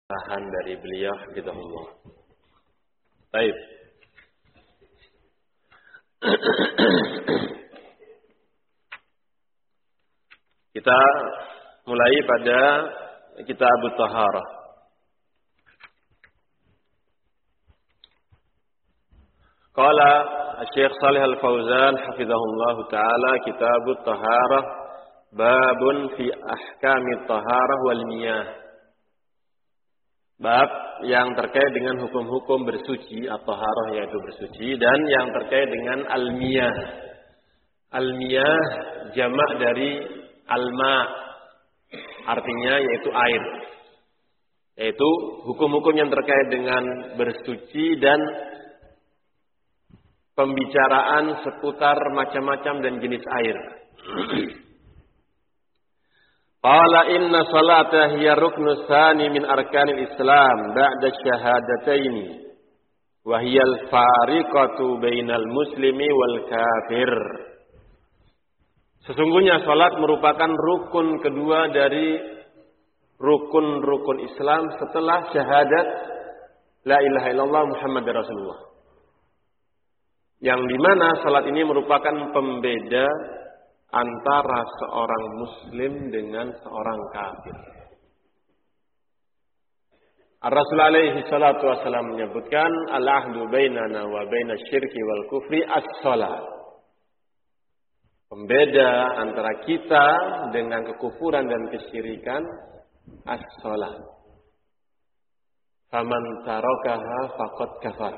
Tahan dari beliau hafizahullah. Baik. Kita mulai pada kitab Taharah. Qala Syekh Shalih Al-Fauzan hafizahullah taala kitab Taharah babun fi ahkami taharah wal miyah. Bab yang terkait dengan hukum-hukum bersuci atau taharah yaitu bersuci dan yang terkait dengan al-miyah. Al-miyah jamak dari al-ma, artinya yaitu air. Yaitu hukum-hukum yang terkait dengan bersuci dan pembicaraan seputar macam-macam dan jenis air. Qala inna salata hiya ruknu tsani min arkanil Islam ba'da syahadataini wa hiya al-fariqatu bainal muslimi wal kafir. Sesungguhnya salat merupakan rukun kedua dari rukun-rukun Islam setelah syahadat la ilaha illallah Muhammadar Rasulullah. Yang dimana salat ini merupakan pembeda antara seorang muslim dengan seorang kafir. Ar-Rasul alaihi salatu wasallam menyebutkan al-ahdu bainana wa baina syirki wal kufri as-shalah. Pembeda antara kita dengan kekufuran dan kesyirikan as-shalah. Faman tarakaha faqad kafar.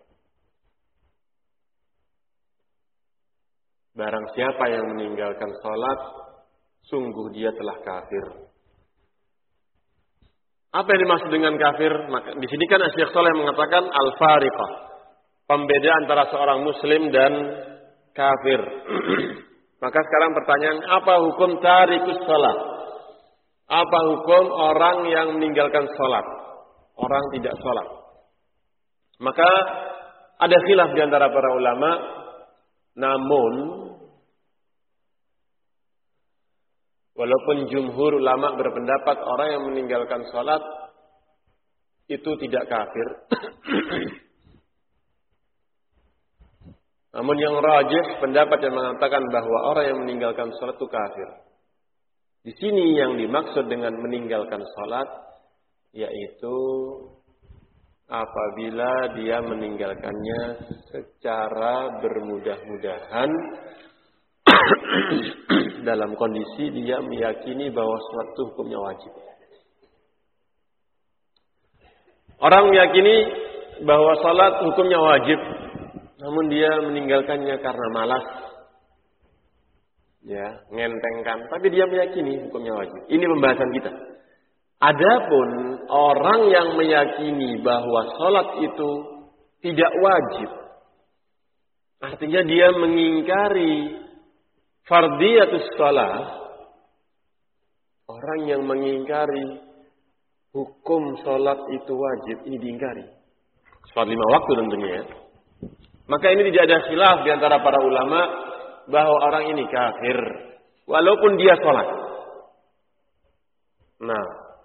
Barang siapa yang meninggalkan salat, sungguh dia telah kafir. Apa yang dimaksud dengan kafir? Maka di sini kan Syekh Shalih mengatakan al-fariqah, pembeda antara seorang muslim dan kafir. Maka sekarang pertanyaan, apa hukum tarikus salat? Apa hukum orang yang meninggalkan salat? Orang tidak salat. Maka ada khilaf di antara para ulama, namun walaupun jumhur ulama berpendapat orang yang meninggalkan salat itu tidak kafir. Namun yang rajih pendapat yang mengatakan bahwa orang yang meninggalkan salat itu kafir. Di sini yang dimaksud dengan meninggalkan salat yaitu apabila dia meninggalkannya secara bermudah-mudahan dalam kondisi dia meyakini bahwa salat itu hukumnya wajib. Orang meyakini bahwa salat hukumnya wajib, namun dia meninggalkannya karena malas, ya, ngentengkan. Tapi dia meyakini hukumnya wajib. Ini pembahasan kita. Adapun orang yang meyakini bahwa salat itu tidak wajib, artinya dia mengingkari fardiyatus shalah. Orang yang mengingkari hukum salat itu wajib, ini diingkari. Salat 5 waktu tentunya ya. Maka ini tidak ada khilaf di antara para ulama bahwa orang ini kafir walaupun dia salat. Nah,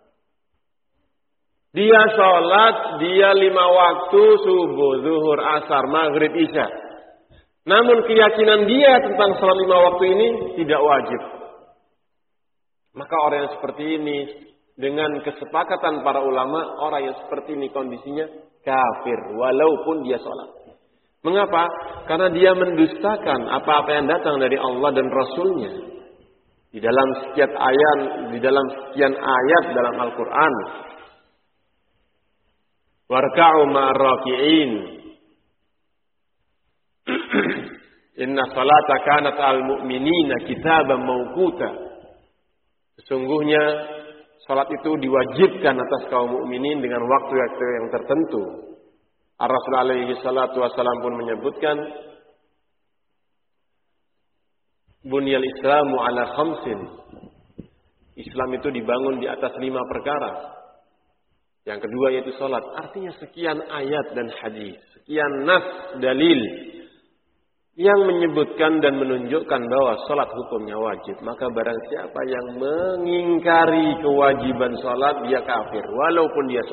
dia sholat, dia 5 waktu, subuh, zuhur, asar, maghrib, isya. Namun keyakinan dia tentang sholat 5 waktu ini tidak wajib. Maka orang yang seperti ini, dengan kesepakatan para ulama, orang yang seperti ini kondisinya kafir, walaupun dia sholat. Mengapa? Karena dia mendustakan apa-apa yang datang dari Allah dan Rasulnya. Di dalam sekian ayat dalam Al-Quran. Warka'u ma'ar-raki'in. Inna salata kanat al-mu'minina kitaban mawquta. Sesungguhnya salat itu diwajibkan atas kaum mukminin dengan waktu-waktu yang tertentu. Ar-Rasul alaihi salatu wasallam pun menyebutkan bunyal islamu ala khamsin. Islam itu dibangun di atas 5 perkara. Yang kedua yaitu salat. Artinya sekian ayat dan hadis, sekian nas dalil yang menyebutkan dan menunjukkan bahwa salat hukumnya wajib. Maka barang siapa yang mengingkari kewajiban salat, dia kafir walaupun dia salat.